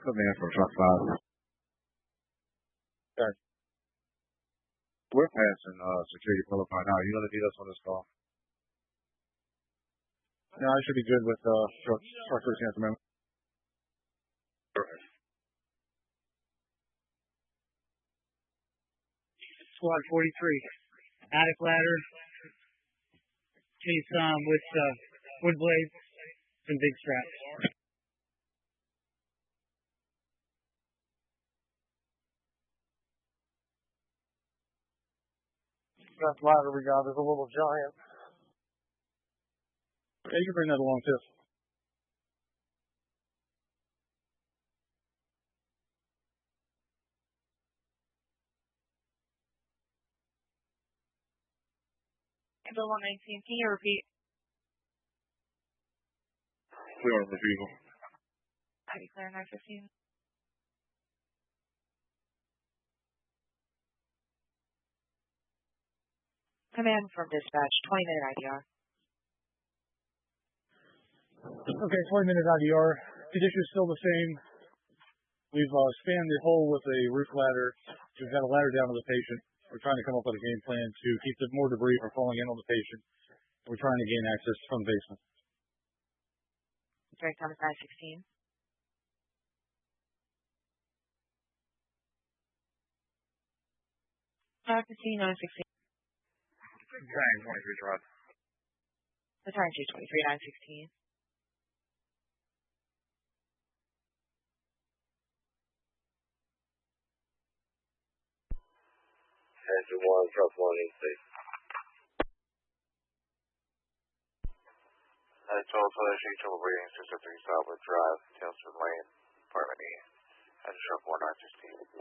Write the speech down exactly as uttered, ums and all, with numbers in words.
Command from truck five. Okay. We're passing uh, security protocol now. You're going to need us on this call. Yeah, I should be good with uh, truck, truck thirteen at the moment. Perfect. Squad forty-three. Attic ladder. Chase um, with uh, wood blades and big straps. That ladder we got is a little giant. Yeah, you can bring that along too. Bill one nineteen, can you repeat? Clear on retrieval. Are you clear nine fifteen? Command from dispatch, twenty minute I D R. Okay, twenty minute I D R. Condition is still the same. We've uh, spanned the hole with a roof ladder. We've got a ladder down to the patient. We're trying to come up with a game plan to keep the more debris from falling in on the patient. We're trying to gain access from the basement. Direct time is nine sixteen. nine fifteen, nine sixteen. Battalion twenty-three drive. Battalion two twenty-three, nine sixteen. Engine one, truck one, eight six. Uh, twelve Southern Trouble Breeding, six oh three Southwood Drive, Tailspin Lane, Apartment E. Engine truck one nine sixteen.